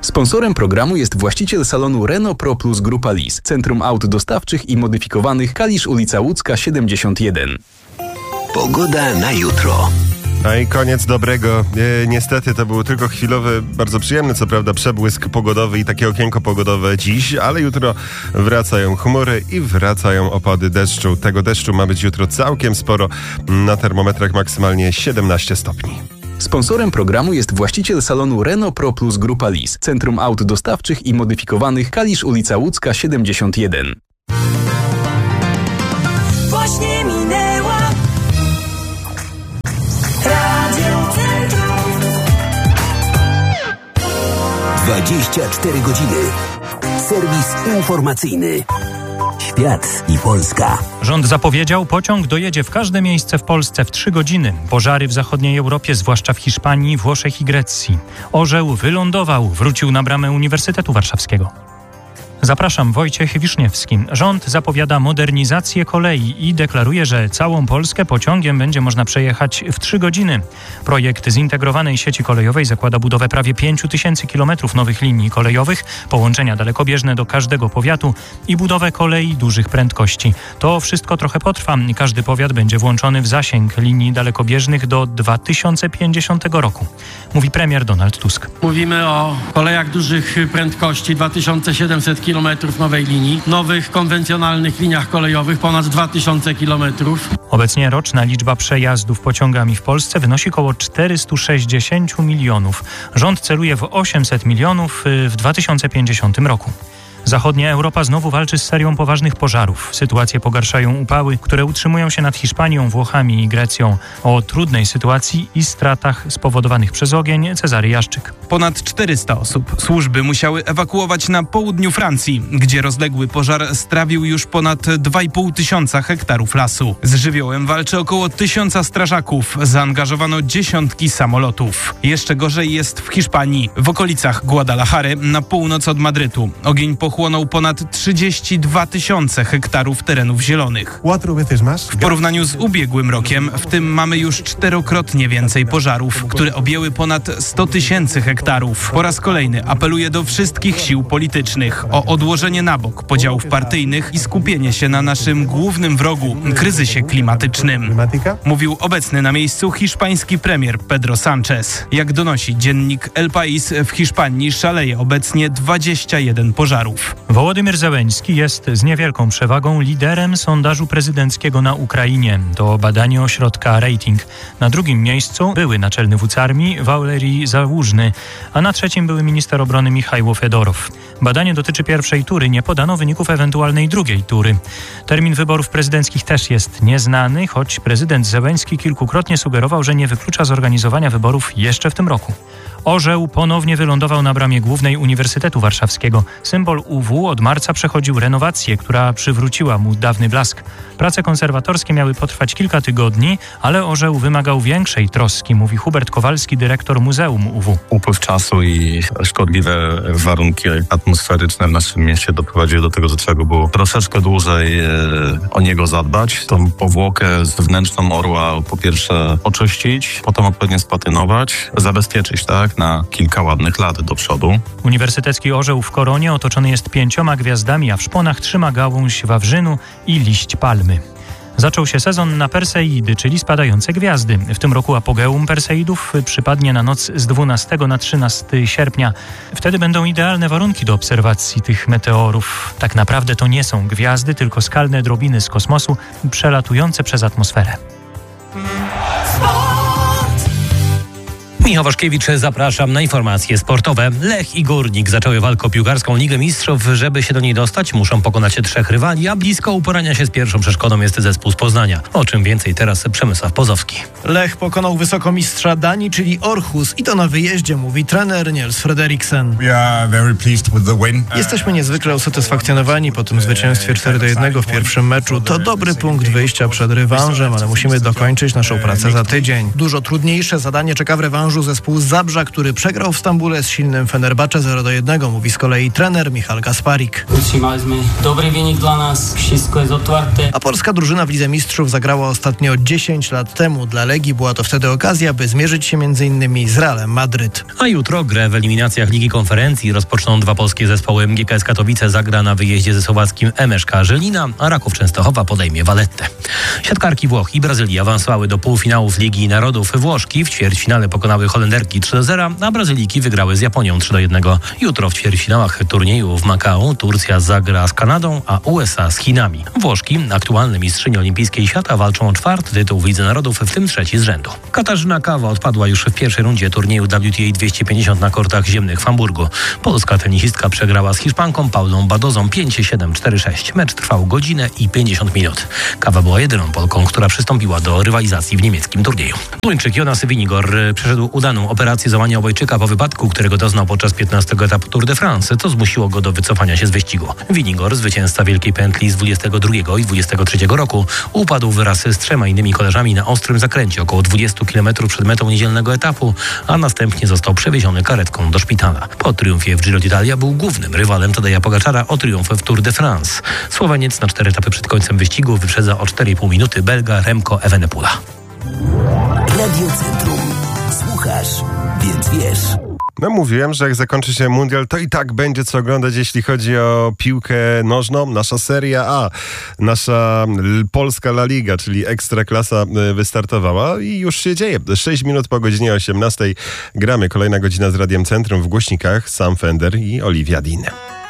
Sponsorem programu jest właściciel salonu Renault Pro Plus Grupa Lis, Centrum Aut Dostawczych i Modyfikowanych, Kalisz, ulica Łódzka 71. Pogoda na jutro. No i koniec dobrego. Niestety to był tylko chwilowy, bardzo przyjemny, co prawda, przebłysk pogodowy i takie okienko pogodowe dziś, ale jutro wracają chmury i wracają opady deszczu. Tego deszczu ma być jutro całkiem sporo, na termometrach maksymalnie 17 stopni. Sponsorem programu jest właściciel salonu Renault Pro Plus Grupa Lis, Centrum Aut Dostawczych i Modyfikowanych, Kalisz, ulica Łódzka 71. Właśnie minęła Radio Centrum. 24 godziny. Serwis informacyjny. Świat i Polska. Rząd zapowiedział, pociąg dojedzie w każde miejsce w Polsce w 3 godziny. Pożary w zachodniej Europie, zwłaszcza w Hiszpanii, Włoszech i Grecji. Orzeł wylądował, wrócił na bramę Uniwersytetu Warszawskiego. Zapraszam, Wojciech Wiszniewski. Rząd zapowiada modernizację kolei i deklaruje, że całą Polskę pociągiem będzie można przejechać w 3 godziny. Projekt zintegrowanej sieci kolejowej zakłada budowę prawie 5000 kilometrów nowych linii kolejowych, połączenia dalekobieżne do każdego powiatu i budowę kolei dużych prędkości. To wszystko trochę potrwa. Każdy powiat będzie włączony w zasięg linii dalekobieżnych do 2050 roku, mówi premier Donald Tusk. Mówimy o kolejach dużych prędkości, 2700 km nowej linii, nowych konwencjonalnych liniach kolejowych, ponad 2000 km. Obecnie roczna liczba przejazdów pociągami w Polsce wynosi około 460 milionów. Rząd celuje w 800 milionów w 2050 roku. Zachodnia Europa znowu walczy z serią poważnych pożarów. Sytuację pogarszają upały, które utrzymują się nad Hiszpanią, Włochami i Grecją. O trudnej sytuacji i stratach spowodowanych przez ogień Cezary Jaszczyk. Ponad 400 osób służby musiały ewakuować na południu Francji, gdzie rozległy pożar strawił już ponad 2500 hektarów lasu. Z żywiołem walczy około 1000 strażaków. Zaangażowano dziesiątki samolotów. Jeszcze gorzej jest w Hiszpanii, w okolicach Guadalajary, na północ od Madrytu. Ogień pochłonął ponad 32 000 hektarów terenów zielonych. W porównaniu z ubiegłym rokiem, w tym mamy już 4-krotnie więcej pożarów, które objęły ponad 100 000 hektarów. Po raz kolejny apeluję do wszystkich sił politycznych o odłożenie na bok podziałów partyjnych i skupienie się na naszym głównym wrogu, kryzysie klimatycznym. Mówił obecny na miejscu hiszpański premier Pedro Sánchez. Jak donosi dziennik El País, w Hiszpanii szaleje obecnie 21 pożarów. Wołodymyr Zełenski jest z niewielką przewagą liderem sondażu prezydenckiego na Ukrainie. To badanie ośrodka Rating. Na drugim miejscu były naczelny wódz armii Walerii Załużny, a na trzecim były minister obrony Michajło Fedorow. Badanie dotyczy pierwszej tury, nie podano wyników ewentualnej drugiej tury. Termin wyborów prezydenckich też jest nieznany, choć prezydent Zełenski kilkukrotnie sugerował, że nie wyklucza zorganizowania wyborów jeszcze w tym roku. Orzeł ponownie wylądował na bramie głównej Uniwersytetu Warszawskiego. Symbol UW od marca przechodził renowację, która przywróciła mu dawny blask. Prace konserwatorskie miały potrwać kilka tygodni, ale orzeł wymagał większej troski, mówi Hubert Kowalski, dyrektor Muzeum UW. Upływ czasu i szkodliwe warunki atmosferyczne w naszym mieście doprowadziły do tego, że trzeba było troszeczkę dłużej o niego zadbać. Tą powłokę zewnętrzną orła po pierwsze oczyścić, potem odpowiednio spatynować, zabezpieczyć, tak, na kilka ładnych lat do przodu. Uniwersytecki orzeł w koronie otoczony jest 5 gwiazdami, a w szponach trzyma gałąź wawrzynu i liść palmy. Zaczął się sezon na Perseidy, czyli spadające gwiazdy. W tym roku apogeum Perseidów przypadnie na noc z 12 na 13 sierpnia. Wtedy będą idealne warunki do obserwacji tych meteorów. Tak naprawdę to nie są gwiazdy, tylko skalne drobiny z kosmosu przelatujące przez atmosferę. Michał Waszkiewicz, zapraszam na informacje sportowe. Lech i Górnik zaczęły walkę o piłkarską Ligę Mistrzów. Żeby się do niej dostać, muszą pokonać 3 rywali, a blisko uporania się z pierwszą przeszkodą jest zespół z Poznania. O czym więcej teraz Przemysław Pozowski. Lech pokonał wysokomistrza Danii, czyli Orhus, i to na wyjeździe, mówi trener Niels Frederiksen. Jesteśmy niezwykle usatysfakcjonowani po tym zwycięstwie 4-1 w pierwszym meczu. To dobry punkt wyjścia przed rewanżem, ale musimy dokończyć naszą pracę za tydzień. Dużo trudniejsze zadanie czeka w rewanżu rewanżu zespół z Zabrza, który przegrał w Stambule z silnym Fenerbahce 0-1, mówi z kolei trener Michal Gasparik. Utrzymaliśmy dobry wynik dla nas, wszystko jest otwarte. A polska drużyna w Lidze Mistrzów zagrała ostatnio 10 lat temu. Dla Legii była to wtedy okazja, by zmierzyć się m.in. z Realem Madryt. A jutro grę w eliminacjach Ligi Konferencji rozpoczną dwa polskie zespoły. GKS Katowice zagra na wyjeździe ze słowackim MŠK Żelina, a Raków Częstochowa podejmie Vallettę. Siatkarki Włoch i Brazylii awansowały do półfinałów Ligi Narodów. Włoszki w ćwierćfinale pokonały Holenderki 3-0, a Brazylijki wygrały z Japonią 3-1. Jutro w ćwierćfinałach turnieju w Makao Turcja zagra z Kanadą, a USA z Chinami. Włoszki, aktualne mistrzynie olimpijskiej świata, walczą o 4. tytuł w Lidze Narodów, w tym 3. z rzędu. Katarzyna Kawa odpadła już w pierwszej rundzie turnieju WTA 250 na kortach ziemnych w Hamburgu. Polska tenisistka przegrała z Hiszpanką Paulą Badozą 5-7, 4-6. Mecz trwał godzinę i 50 minut. Kawa była jedyną Polką, która przystąpiła do rywalizacji w niemieckim turnieju. Duńczyk Jonas Vingegaard przeszedł udaną operację załamania obojczyka po wypadku, którego doznał podczas 15. etapu Tour de France, co zmusiło go do wycofania się z wyścigu. Vingegaard, zwycięzca Wielkiej Pętli z 22 i 23 roku, upadł wraz z 3 innymi koleżami na ostrym zakręcie około 20 km przed metą niedzielnego etapu, a następnie został przewieziony karetką do szpitala. Po triumfie w Giro d'Italia był głównym rywalem Tadeja Pogaczara o triumf w Tour de France. Słoweniec na 4 etapy przed końcem wyścigu wyprzedza o 4,5 minuty Belga Remco Evenepoela. Radio Centrum. Słuchasz, więc wiesz. No mówiłem, że jak zakończy się mundial, to i tak będzie co oglądać, jeśli chodzi o piłkę nożną. Nasza Serie A, nasza polska La Liga, czyli Ekstraklasa wystartowała i już się dzieje. 6 minut po godzinie 18 gramy. Kolejna godzina z Radiem Centrum w głośnikach Sam Fender i Oliwia Dean.